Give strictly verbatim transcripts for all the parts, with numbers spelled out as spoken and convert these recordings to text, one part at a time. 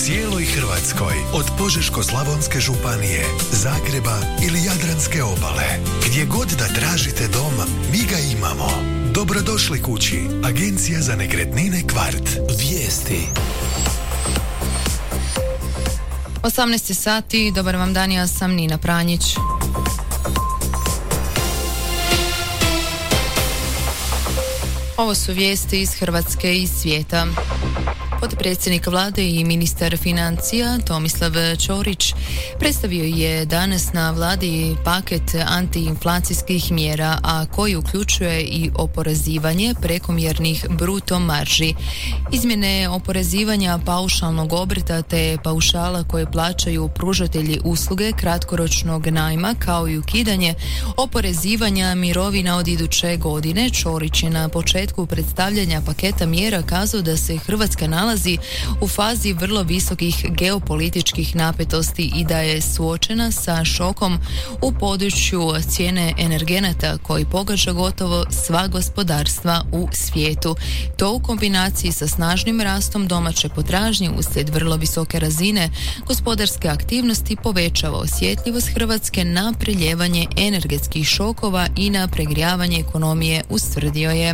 cijeloj Hrvatskoj, od Požeško-slavonske županije, Zagreba ili Jadranske obale. Gdje god da tražite dom, mi ga imamo. Dobrodošli kući. Agencija za nekretnine Kvart. Vijesti. osamnaest sati, dobar vam dan, ja sam Nina Pranjić. Ovo su vijesti iz Hrvatske i svijeta. Potpredsjednik vlade i ministar financija Tomislav Ćorić predstavio je danas na vladi paket antiinflacijskih mjera, a koji uključuje i oporezivanje prekomjernih bruto marži. Izmjene oporezivanja paušalnog obrta te paušala koje plaćaju pružatelji usluge kratkoročnog najma, kao i ukidanje oporezivanja mirovina od iduće godine. Ćorić je na početku predstavljanja paketa mjera kazao da se Hrvatska nalazi u fazi vrlo visokih geopolitičkih napetosti i da je suočena sa šokom u području cijene energenata koji pogađa gotovo sva gospodarstva u svijetu. To u kombinaciji sa snažnim rastom domaće potražnje uslijed vrlo visoke razine gospodarske aktivnosti povećava osjetljivost Hrvatske na preljevanje energetskih šokova i na pregrijavanje ekonomije, ustvrdio je.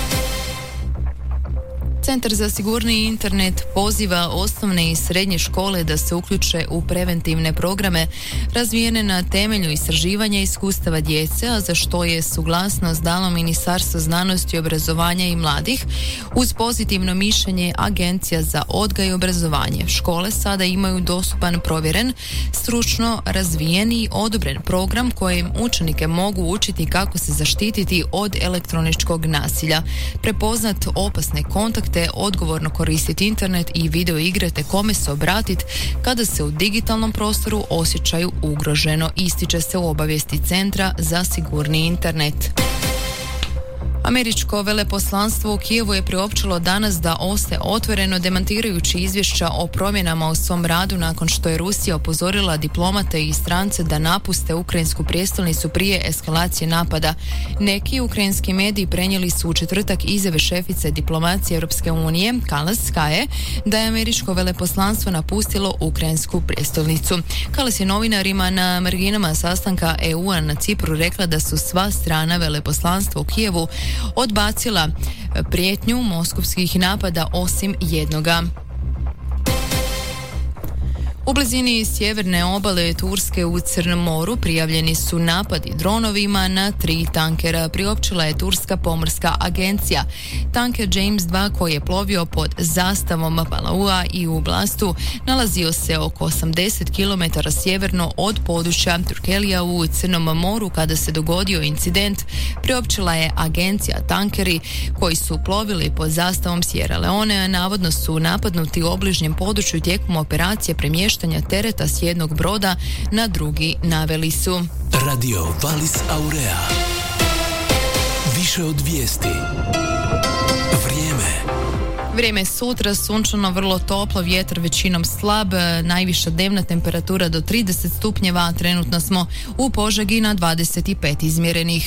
Centar za sigurniji internet poziva osnovne i srednje škole da se uključe u preventivne programe razvijene na temelju istraživanja iskustava djece, a za što je suglasnost dalo Ministarstvo znanosti i obrazovanja i mladih uz pozitivno mišljenje Agencija za odgoj i obrazovanje. Škole sada imaju dostupan, provjeren, stručno razvijen i odobren program kojim učenike mogu učiti kako se zaštititi od elektroničkog nasilja, prepoznat opasne kontakte, odgovorno koristiti internet i video igre te kome se obratiti kada se u digitalnom prostoru osjećaju ugroženo, ističe se u obavijesti Centra za sigurni internet. Američko veleposlanstvo u Kijevu je priopćilo danas da ostaje otvoreno, demantirajući izvješća o promjenama u svom radu nakon što je Rusija upozorila diplomate i strance da napuste ukrajinsku prijestolnicu prije eskalacije napada. Neki ukrajinski mediji prenijeli su u četvrtak izjave šefice diplomacije Europske unije Kallas Kaje da je američko veleposlanstvo napustilo ukrajinsku prijestolnicu. Kallas je novinarima na marginama sastanka E U-a na Cipru rekla da su sva strana veleposlanstva u Kijevu odbacila prijetnju moskovskih napada osim jednoga. U blizini sjeverne obale Turske u Crnom moru prijavljeni su napadi dronovima na tri tankera, priopćila je Turska pomorska agencija. Tanker James dva koji je plovio pod zastavom Palaua i u Blastu nalazio se oko osamdeset kilometara sjeverno od područja Turkelija u Crnom moru kada se dogodio incident, priopćila je agencija. Tankeri koji su plovili pod zastavom Sierra Leone navodno su napadnuti u obližnjem području tijekom operacije premještanja tereta s jednog broda na drugi, naveli su. Radio Valis Aurea. Više od vijesti. Vrijeme. Vrijeme sutra, sunčano, vrlo toplo, vjetar većinom slab, najviša dnevna temperatura do trideset stupnjeva, trenutno smo u Požegi na dvadeset pet izmjerenih.